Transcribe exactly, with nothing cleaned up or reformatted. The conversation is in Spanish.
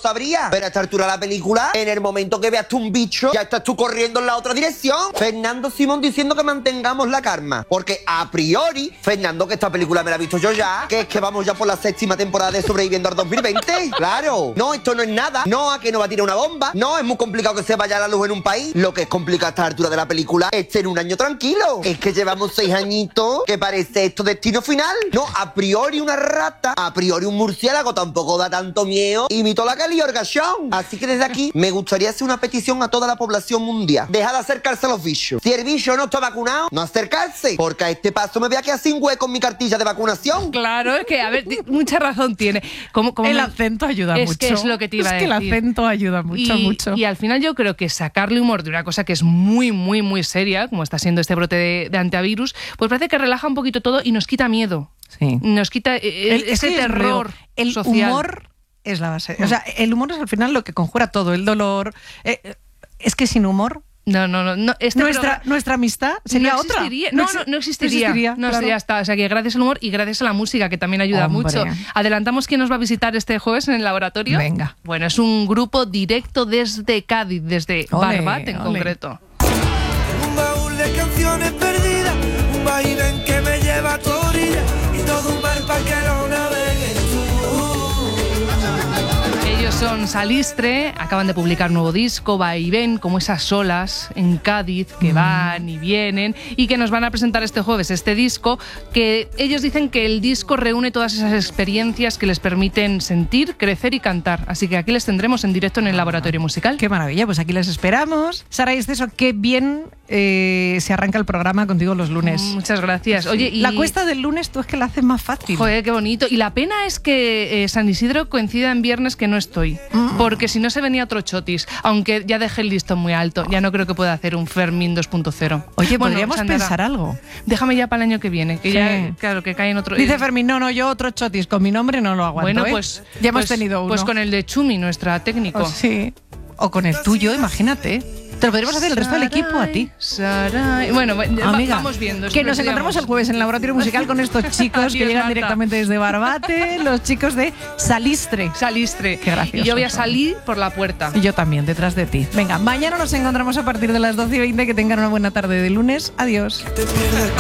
sabría. Pero a esta altura de la película, en el momento que veas tú un bicho, ya estás tú corriendo en la otra dirección. Fernando Simón diciendo que mantengamos la calma. Porque a priori, Fernando, que esta película me la he visto yo ya, que es que vamos ya por la séptima temporada de Sobreviviendo al dos mil veinte. Claro. No, esto no es nada. No, a que no va a tirar una bomba. No, es muy complicado que se vaya la luz en un país. Lo que es complicado a esta altura de la película es tener un año tranquilo. Es que llevamos seis añitos que parece esto destino final. No, a priori una rata, a priori un murciélago tampoco da tanto miedo. Imito la Kelly Orgachón. Así que desde aquí me gustaría hacer una petición a toda la población mundial. Deja de acercarse a los bichos. Si el bicho no está vacunado, no acercarse. Porque a este paso me voy a quedar sin hueco en mi cartilla de vacunación. Claro, es que, a ver, mucha razón tiene. Como, como el me... acento ayuda es mucho. Es que es lo que te iba es a decir. Es que el acento ayuda mucho, y, mucho. Y al final yo creo que sacarle humor de una cosa que es muy, muy, muy seria, como está siendo este brote de, de antivirus, pues parece que relaja un poquito todo y nos quita miedo. Sí. Nos quita eh, el, ese terror el social. humor es la base. O sea, el humor es al final lo que conjura todo, el dolor. Eh, es que sin humor... No, no, no. no este nuestra, programa, nuestra amistad sería no otra. Existiría, no, no, no existiría. No existiría. No, claro. ya está. O sea que gracias al humor y gracias a la música, que también ayuda Hombre. mucho. Adelantamos quién nos va a visitar este jueves en el laboratorio. Venga. Bueno, es un grupo directo desde Cádiz, desde Ole, Barbat en ole. concreto. Un baúl de canciones perdidas, un baile en que me lleva a tu orilla y todo un mar para que lo navegues tú. Ellos son Salistre, acaban de publicar un nuevo disco, va y ven, como esas olas en Cádiz que van y vienen y que nos van a presentar este jueves este disco, que ellos dicen que el disco reúne todas esas experiencias que les permiten sentir, crecer y cantar. Así que aquí les tendremos en directo en el laboratorio musical. Qué maravilla, pues aquí les esperamos. Sara Esteso, qué bien eh, se arranca el programa contigo los lunes. Muchas gracias. Oye, y la cuesta del lunes tú es que la haces más fácil. Joder, qué bonito. Y la pena es que eh, San Isidro coincida en viernes que no estoy, mm. porque si no se venía otro chotis, aunque ya dejé el listón muy alto, ya no creo que pueda hacer un Fermín dos punto cero. Oye, bueno, podríamos Sandra, pensar algo. Déjame ya para el año que viene, que sí. ya, claro, que cae en otro... Dice Fermín, no, no, yo otro chotis, con mi nombre no lo aguanto. Bueno, ¿eh? pues... Ya hemos pues, tenido uno. Pues con el de Chumi, nuestra técnico. Oh, sí. O con el tuyo, imagínate. Te lo podríamos hacer el resto del equipo a ti. Saray. Bueno, Amiga, vamos viendo. Que nos encontramos el jueves en el laboratorio musical con estos chicos que llegan Marta. directamente desde Barbate, los chicos de Salistre. Salistre. Qué gracioso. Y yo voy a salir por la puerta. Y yo también, detrás de ti. Venga, mañana nos encontramos a partir de las doce y veinte. Que tengan una buena tarde de lunes. Adiós.